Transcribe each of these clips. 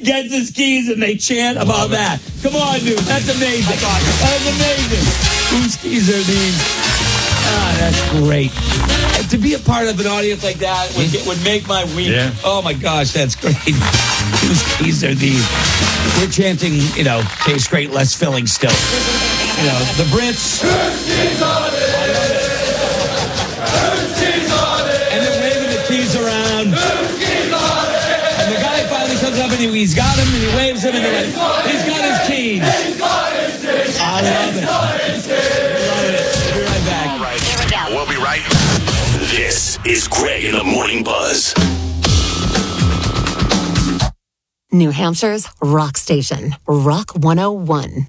gets his keys and they chant about that. Come on, dude. That's amazing. That's amazing. Whose keys are these? Ah, that's great. And to be a part of an audience like that would make my week. Yeah. Oh, my gosh, that's great. Whose keys are these? We're chanting, tastes great, less filling still. The Brits. Whose keys are these? Whose keys are these? And they're waving the keys around. Whose keys are these? And the guy finally comes up and he's got them and he waves them and they're like, he's got his keys. He's got his keys. I love it. We'll be right back. All right. We'll be right. This is Greg in the Morning Buzz. New Hampshire's rock station, Rock 101.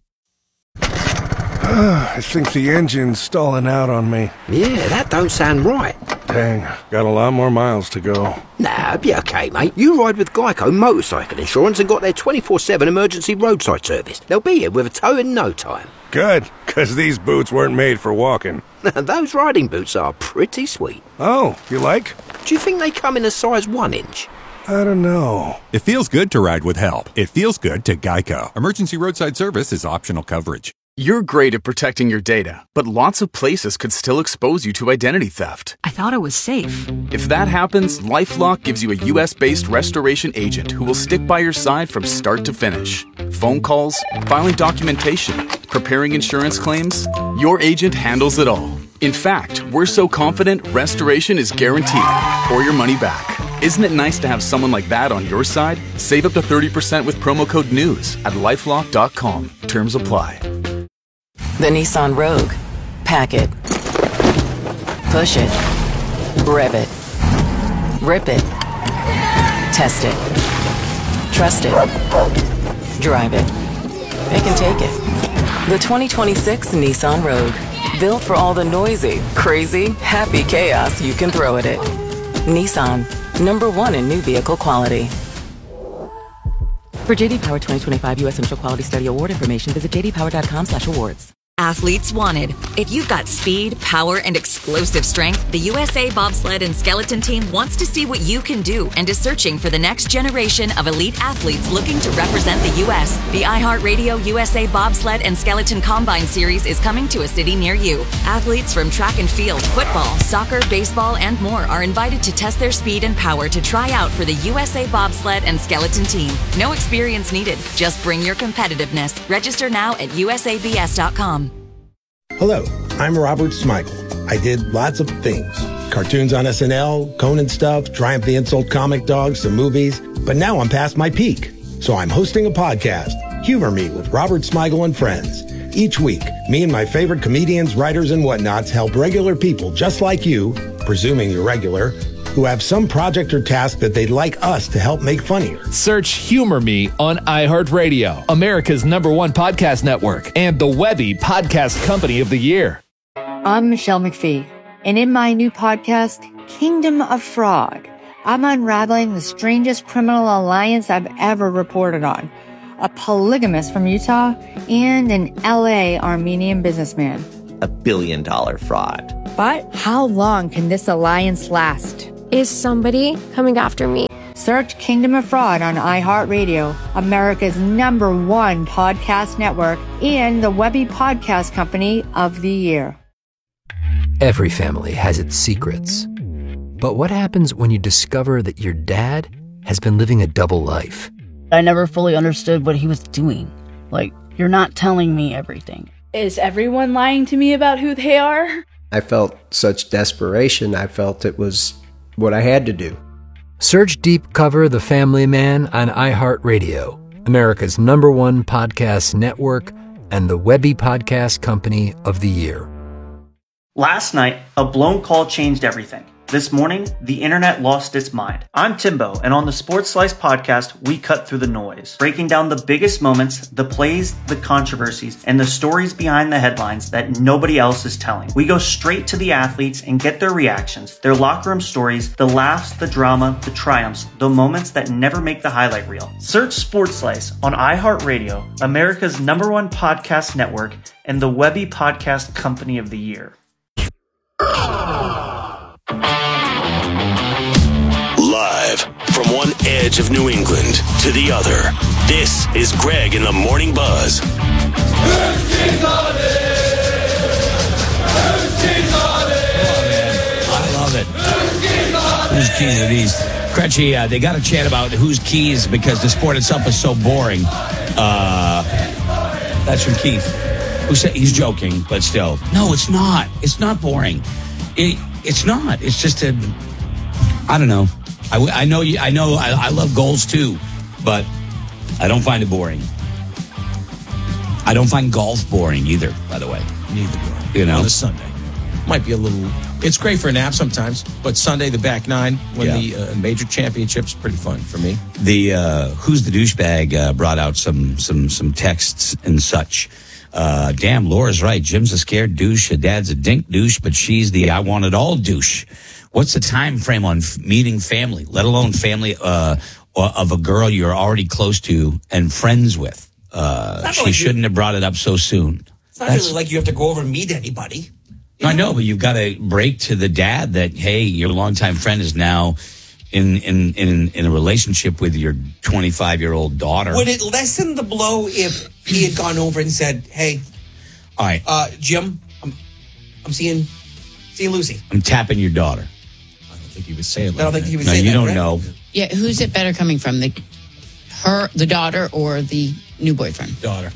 I think the engine's stalling out on me. Yeah, that don't sound right. Dang, got a lot more miles to go. Nah, be okay, mate. You ride with Geico Motorcycle Insurance and got their 24/7 emergency roadside service. They'll be here with a tow in no time. Good, because these boots weren't made for walking. Those riding boots are pretty sweet. Oh, you like? Do you think they come in a size 1 inch? I don't know. It feels good to ride with help. It feels good to Geico. Emergency roadside service is optional coverage. You're great at protecting your data, but lots of places could still expose you to identity theft. I thought it was safe. If that happens, LifeLock gives you a U.S.-based restoration agent who will stick by your side from start to finish. Phone calls, filing documentation, preparing insurance claims, your agent handles it all. In fact, we're so confident restoration is guaranteed or your money back. Isn't it nice to have someone like that on your side? Save up to 30% with promo code NEWS at LifeLock.com. Terms apply. The Nissan Rogue. Pack it. Push it. Rev it. Rip it. Test it. Trust it. Drive it. It can take it. The 2026 Nissan Rogue. Built for all the noisy, crazy, happy chaos you can throw at it. Nissan. #1 in new vehicle quality. For JD Power 2025 U.S. Initial Quality Study Award information, visit jdpower.com/awards. Athletes wanted. If you've got speed, power, and explosive strength, the USA Bobsled and Skeleton Team wants to see what you can do and is searching for the next generation of elite athletes looking to represent the U.S. The iHeartRadio USA Bobsled and Skeleton Combine Series is coming to a city near you. Athletes from track and field, football, soccer, baseball, and more are invited to test their speed and power to try out for the USA Bobsled and Skeleton Team. No experience needed. Just bring your competitiveness. Register now at usabs.com. Hello, I'm Robert Smigel. I did lots of things. Cartoons on SNL, Conan stuff, Triumph the Insult Comic Dogs, some movies. But now I'm past my peak. So I'm hosting a podcast, Humor Me with Robert Smigel and Friends. Each week, me and my favorite comedians, writers, and whatnots help regular people just like you, presuming you're regular, who have some project or task that they'd like us to help make funnier. Search Humor Me on iHeartRadio, America's #1 podcast network, and the Webby Podcast Company of the Year. I'm Michelle McPhee, and in my new podcast, Kingdom of Fraud, I'm unraveling the strangest criminal alliance I've ever reported on. A polygamist from Utah and an LA Armenian businessman. $1 billion fraud. But how long can this alliance last? Is somebody coming after me? Search Kingdom of Fraud on iHeartRadio, America's #1 podcast network, and the Webby Podcast Company of the Year. Every family has its secrets. But what happens when you discover that your dad has been living a double life? I never fully understood what he was doing. Like, you're not telling me everything. Is everyone lying to me about who they are? I felt such desperation. I felt it was what I had to do. Search Deep Cover The Family Man on iHeartRadio, America's #1 podcast network, and the Webby Podcast Company of the Year. Last night, a blown call changed everything. This morning, the internet lost its mind. I'm Timbo, and on the Sports Slice podcast, we cut through the noise, breaking down the biggest moments, the plays, the controversies, and the stories behind the headlines that nobody else is telling. We go straight to the athletes and get their reactions, their locker room stories, the laughs, the drama, the triumphs, the moments that never make the highlight reel. Search Sports Slice on iHeartRadio, America's #1 podcast network, and the Webby Podcast Company of the Year. Live from one edge of New England to the other. This is Greg in the Morning Buzz. I love it. Whose keys are these? Cretchy, they got to chat about whose keys because the sport itself is so boring. That's from Keith. Who said he's joking, but still. No, it's not. It's not boring. It's not. It's just a. I don't know. I know. I love goals too, but I don't find it boring. I don't find golf boring either. By the way, neither do I. You know, on a Sunday might be a little. It's great for a nap sometimes, but Sunday the back nine when the major championships pretty fun for me. The Who's the Douchebag brought out some texts and such. Damn, Laura's right. Jim's a scared douche. Dad's a dink douche, but she's the I want it all douche. What's the time frame on meeting family, let alone family of a girl you're already close to and friends with? She shouldn't have brought it up so soon. It's not really like you have to go over and meet anybody. I know, but you've got to break to the dad that, hey, your longtime friend is now in a relationship with your 25-year-old daughter. Would it lessen the blow if he had gone over and said, hey, all right, Jim, I'm seeing Lucy. I'm tapping your daughter. I don't think he would say it like I don't think he would no, say you that, don't right? know. Yeah, who's it better coming from? The daughter or the new boyfriend? Daughter.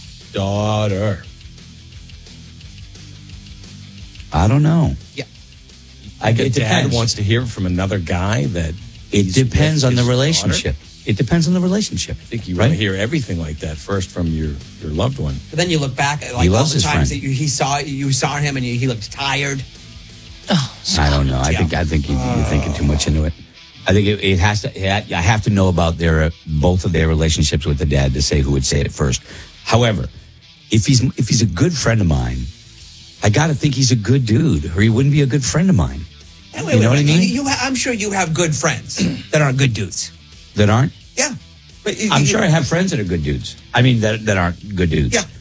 I don't know. Yeah. It dad wants to hear from another guy that it depends on the relationship. It depends on the relationship. I think you want to hear everything like that first from your loved one. But then you look back at all the times that you saw him and he looked tired. Oh, I don't know. I think you're thinking too much into it. I think it has to. I have to know about both of their relationships with the dad to say who would say it first. However, if he's a good friend of mine, I got to think he's a good dude, or he wouldn't be a good friend of mine. You know what I mean? I'm sure you have good friends that aren't good dudes. That aren't? Yeah. But I'm sure I have friends that are good dudes. I mean, that aren't good dudes. Yeah.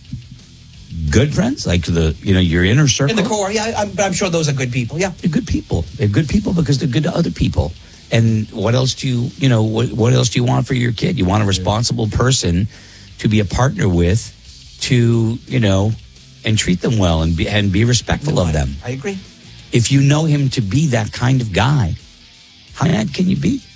Good friends? Like your inner circle? In the core, yeah. I'm sure those are good people, yeah. They're good people. They're good people because they're good to other people. And what else do you what else do you want for your kid? You want a responsible person to be a partner with, to, and treat them well and be respectful of them. I agree. If you know him to be that kind of guy, how mad can you be?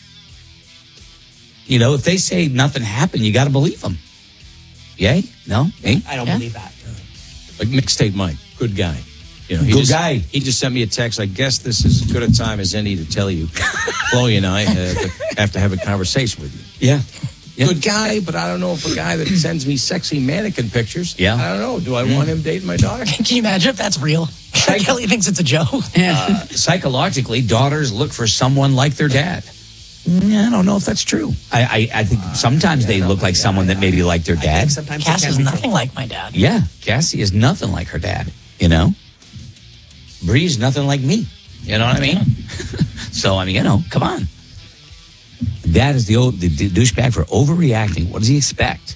If they say nothing happened, you got to believe them. Yay? No? Hey? I don't believe that. Like Mixtape Mike, good guy. Good guy. He just sent me a text. I guess this is as good a time as any to tell you, Chloe and I have to have a conversation with you. Yeah. Good guy, but I don't know if a guy that sends me sexy mannequin pictures. Yeah. I don't know. Do I want him dating my daughter? Can you imagine if that's real? Kelly thinks it's a joke. Psychologically, daughters look for someone like their dad. I don't know if that's true. I think sometimes they look like someone that maybe like their dad. Sometimes Cass is nothing like my dad. Yeah, Cassie is nothing like her dad. Bree's nothing like me. You know what I mean? So, come on. Dad is the douchebag for overreacting. What does he expect?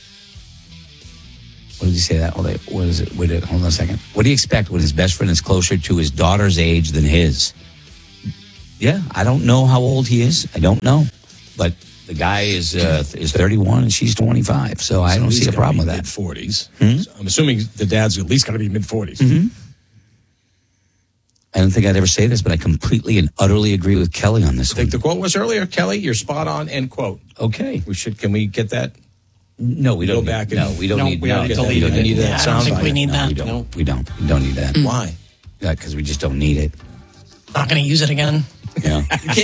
What did he say that? What is it? Wait, hold on a second. What do you expect when his best friend is closer to his daughter's age than his? Yeah, I don't know how old he is. I don't know. But the guy is 31 and she's 25. So I don't see a problem with that. Mid-40s. Hmm? So I'm assuming the dad's at least got to be mid-40s. Mm-hmm. I don't think I'd ever say this, but I completely and utterly agree with Kelly on this I think the quote was earlier, Kelly, you're spot on, end quote. Okay. Can we get that? No, we don't. Go back. We don't need that. I need that sound. I don't think we need that. We don't need that. Why? Because we just don't need it. Not going to use it again. Yeah.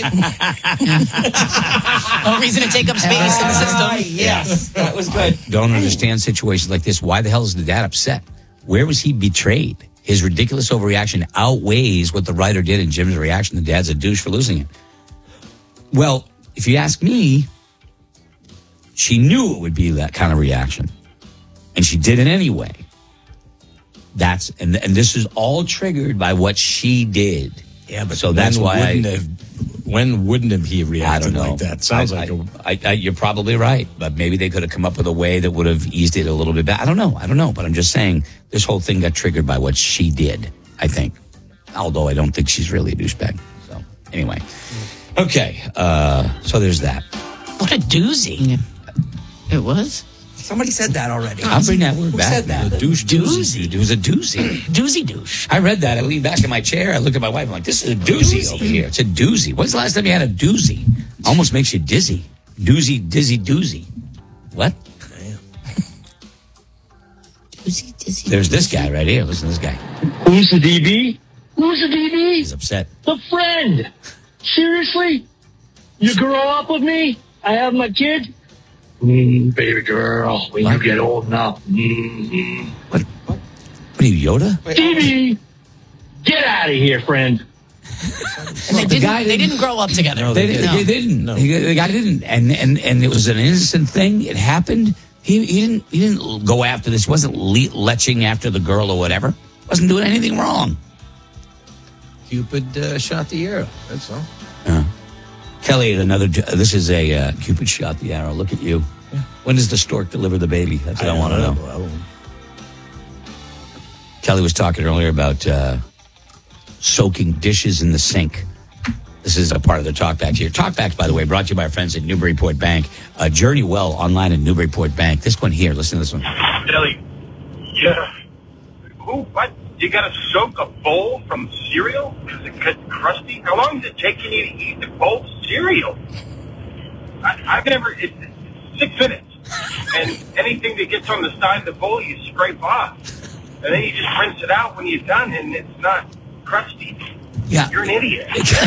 No reason to take up space in the system. Yes, that was good. Don't understand situations like this. Why the hell is the dad upset? Where was he betrayed? His ridiculous overreaction outweighs what the writer did in Jim's reaction. The dad's a douche for losing it. Well, if you ask me, she knew it would be that kind of reaction. And she did it anyway. And this is all triggered by what she did. Yeah, but so that's why when wouldn't he reacted like that? Sounds you're probably right, but maybe they could have come up with a way that would have eased it a little bit back. I don't know, but I'm just saying this whole thing got triggered by what she did, I think. Although I don't think she's really a douchebag. So anyway, Okay, so there's that. What a doozy. It was? Somebody said that already. I'll bring that word Who back. said that? Doozy. It was a doozy. Doozy douche. I read that. I leaned back in my chair. I looked at my wife. I'm like, this is a doozy over here. It's a doozy. When's the last time you had a doozy? Almost makes you dizzy. Doozy, dizzy, doozy. What? Doozy, dizzy. There's this guy right here. Listen to this guy. Who's the DB? Who's the DB? He's upset. The friend. Seriously? You grow up with me? I have my kid? Baby girl, when you get old enough. What are you, Yoda? DB, get out of here, friend. And they didn't grow up together. No, they didn't. No. The guy didn't. And it was an innocent thing. It happened. He didn't go after this. He wasn't leching after the girl or whatever. Wasn't doing anything wrong. Cupid shot the arrow. That's all. Kelly, this is a Cupid shot the arrow. Look at you. Yeah. When does the stork deliver the baby? That's what I want to know. Kelly was talking earlier about soaking dishes in the sink. This is a part of the Talkbacks here. Talkbacks, by the way, brought to you by our friends at Newburyport Bank. Journey well online at Newburyport Bank. This one here, listen to this one. Kelly, yeah. What? You got to soak a bowl from cereal because it gets crusty? How long is it taking you to eat the bowl of cereal? I've never... It's 6 minutes. And anything that gets on the side of the bowl, you scrape off. And then you just rinse it out when you're done, and it's not crusty. Yeah. You're an idiot.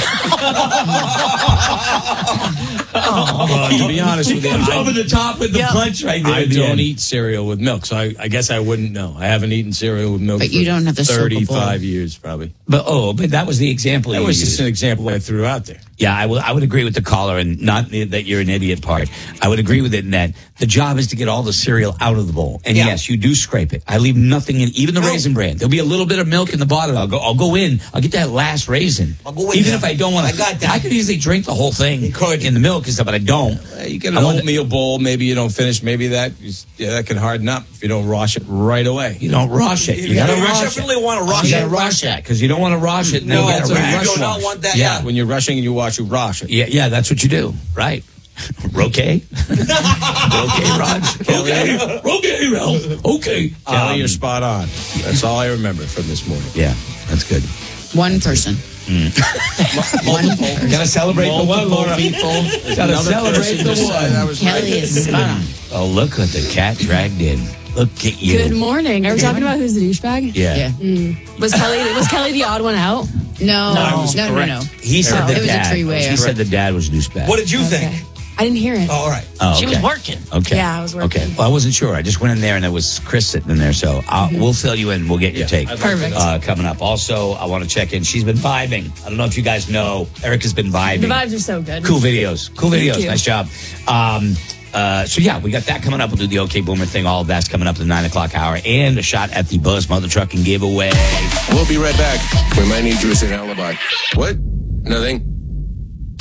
Well, to be honest with you, He over the top with the punch right there. I don't eat cereal with milk, so I guess I wouldn't know. I haven't eaten cereal with milk But for you don't have to soak a bowl. 35 years, probably. But that was the example. That you was used. just an example I threw out there. Yeah, I would agree with the caller, and not that you're an idiot part. I would agree with it in that the job is to get all the cereal out of the bowl. And yes, you do scrape it. I leave nothing in, even the Raisin Bran. There'll be a little bit of milk in the bottom. I'll go in. I'll get that last raisin. I'll go in. Even if I don't want to. I got that. I could easily drink the whole thing in the milk and stuff, but I don't. You get an oatmeal bowl. Maybe you don't finish. Maybe that can harden up if you don't wash it right away. You don't rush it. You got to rush it. definitely want to rush You it. got to rush that because you don't want to rush it. And No, then you get a rash. do not want that. Yeah. When you're rushing and you wash, you rush it. Yeah, that's what you do. Right. Roque? Roque, Raj? Okay, Ralph. Okay. Kelly, you're spot on. That's all I remember from this morning. Yeah, that's good. One person. One person. Gotta celebrate the one, Laura. Gotta celebrate the one. Kelly is spot on. Oh, look what the cat dragged in. Look at you. Good morning. Are we talking about who's the douchebag? Yeah. Was Kelly the odd one out? No. He said it the was dad. a three-wayer. He said the dad was douchebag. What did you think? I didn't hear it. Oh, all right. Oh, She was working. Okay. Yeah, I was working. Okay. Well, I wasn't sure. I just went in there and there was Chris sitting in there. So we'll fill you in. We'll get your take. Perfect. Coming up. Also, I want to check in. She's been vibing. I don't know if you guys know. Erica's been vibing. The vibes are so good. Cool videos. Thank you. Nice job. So yeah, we got that coming up. We'll do the OK Boomer thing. All of that's coming up at the 9 o'clock hour. And a shot at the Buzz Mother Trucking giveaway. We'll be right back. We might need you as an alibi. What? Nothing.